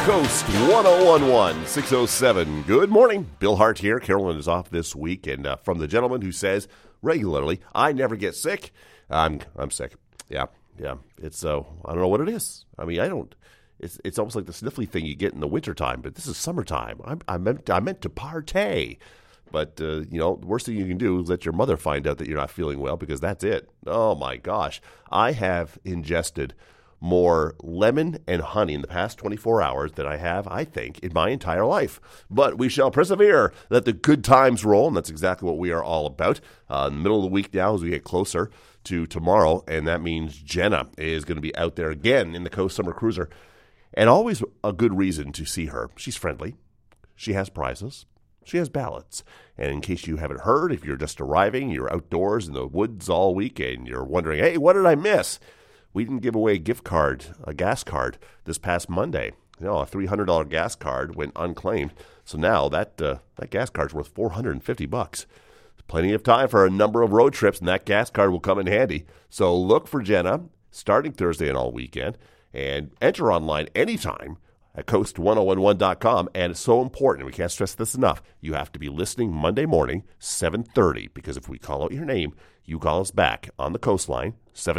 Coast 1011 607. Good morning. Bill Hart here. Carolyn is off this week, and from the gentleman who says regularly, I never get sick. I'm sick. Yeah. It's I don't know what it is. I mean, I don't. It's almost like the sniffly thing you get in the wintertime, but this is summertime. I meant to partay. But, the worst thing you can do is let your mother find out that you're not feeling well, because that's it. Oh, my gosh. I have ingested more lemon and honey in the past 24 hours than I have, I think, in my entire life. But we shall persevere. Let the good times roll, and that's exactly what we are all about. In the middle of the week now, as we get closer to tomorrow, and that means Jenna is going to be out there again in the Coast Summer Cruiser. And always a good reason to see her. She's friendly. She has prizes. She has ballots. And in case you haven't heard, if you're just arriving, you're outdoors in the woods all week, and you're wondering, hey, what did I miss? We didn't give away a gas card, this past Monday. A $300 gas card went unclaimed. So now that gas card's worth $450. Plenty of time for a number of road trips, and that gas card will come in handy. So look for Jenna starting Thursday and all weekend, and enter online anytime at coast1011.com. And it's so important, we can't stress this enough, you have to be listening Monday morning, 7:30, because if we call out your name, you call us back on the coastline,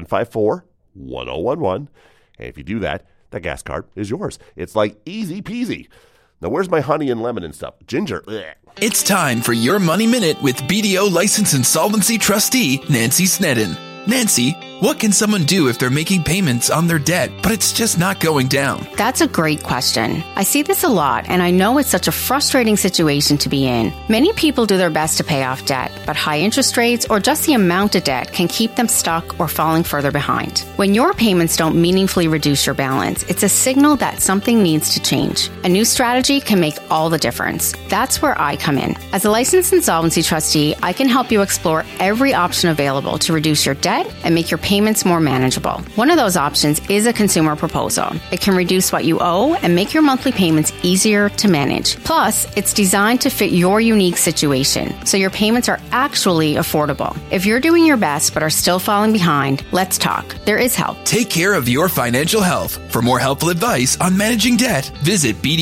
754-1011. And if you do that, that gas card is yours. It's like easy peasy. Now, where's my honey and lemon and stuff? Ginger. Ugh. It's time for your Money Minute with BDO License Insolvency Trustee Nancy Snedden. Nancy, what can someone do if they're making payments on their debt, but it's just not going down? That's a great question. I see this a lot, and I know it's such a frustrating situation to be in. Many people do their best to pay off debt, but high interest rates or just the amount of debt can keep them stuck or falling further behind. When your payments don't meaningfully reduce your balance, it's a signal that something needs to change. A new strategy can make all the difference. That's where I come in. As a licensed insolvency trustee, I can help you explore every option available to reduce your debt and make your payments more manageable. One of those options is a consumer proposal. It can reduce what you owe and make your monthly payments easier to manage. Plus, it's designed to fit your unique situation, so your payments are actually affordable. If you're doing your best but are still falling behind, let's talk. There is help. Take care of your financial health. For more helpful advice on managing debt, visit BDO